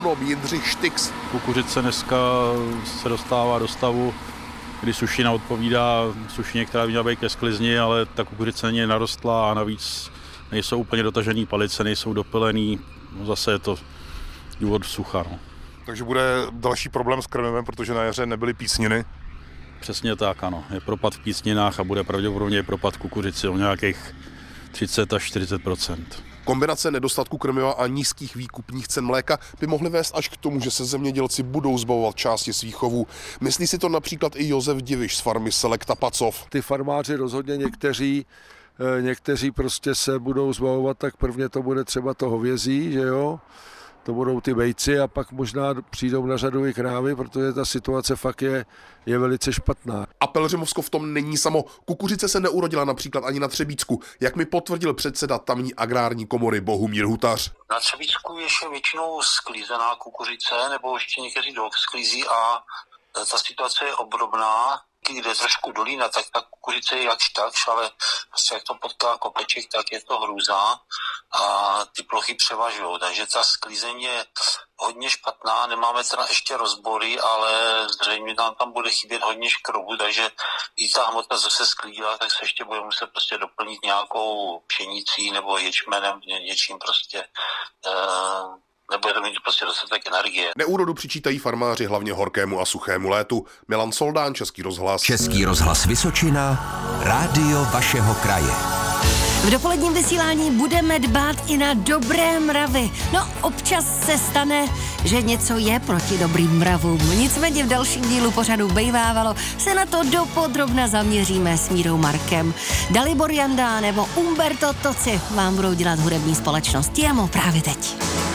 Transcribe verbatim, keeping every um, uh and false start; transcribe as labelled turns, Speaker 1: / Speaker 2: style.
Speaker 1: No, Jindřich Štyx.
Speaker 2: Kukuřice dneska se dostává do stavu, kdy sušina odpovídá sušině, která by měla být ke sklizni, ale ta kukuřice není narostlá a navíc nejsou úplně dotažený palice, nejsou dopylený. No zase je to důvod sucha. No.
Speaker 1: Takže bude další problém s krmivem, protože na jaře nebyly pícniny.
Speaker 2: Přesně tak, ano. Je propad v pícninách a bude pravděpodobně propad kukuřici o nějakých třicet až čtyřicet procent.
Speaker 1: Kombinace nedostatku krmiva a nízkých výkupních cen mléka by mohly vést až k tomu, že se zemědělci budou zbavovat části svých chovů. Myslí si to například i Josef Diviš z farmy Selekta Pacov.
Speaker 3: Ty farmáři rozhodně někteří, někteří prostě se budou zbavovat, tak prvně to bude třeba to hovězí, že jo? To budou ty vejci a pak možná přijdou na řadu i krávy, protože ta situace fakt je, je velice špatná.
Speaker 1: A Pelhřimovsko v tom není samo. Kukuřice se neurodila například ani na Třebíčsku, jak mi potvrdil předseda tamní agrární komory Bohumír Hutař.
Speaker 4: Na Třebíčsku ještě většinou sklízená kukuřice, nebo ještě někteří sklízí a ta situace je obdobná. Kde trošku dolína, tak ta kukuřice je jakž takž, ale prostě jak to potká kopeček, tak je to hrůza a ty plochy převažují. Takže ta sklízeň je hodně špatná, nemáme teda ještě rozbory, ale zřejmě nám tam bude chybět hodně škrobu, takže i ta hmota, co se sklídila, tak se ještě bude muset prostě doplnit nějakou pšenicí nebo ječmenem, ně, něčím prostě... Uh, nebude to mít prostě dostatek energie.
Speaker 1: Neúrodu přičítají farmáři hlavně horkému a suchému létu. Milan Soldán, Český rozhlas.
Speaker 5: Český rozhlas Vysočina, rádio vašeho kraje.
Speaker 6: V dopoledním vysílání budeme dbát i na dobré mravy. No, občas se stane, že něco je proti dobrým mravům. Nicméně v dalším dílu pořadu Bejvávalo se na to dopodrobna zaměříme s Mírou Markem. Dalibor Janda nebo Umberto Toci vám budou dělat hudební společnost. Tiamo právě teď.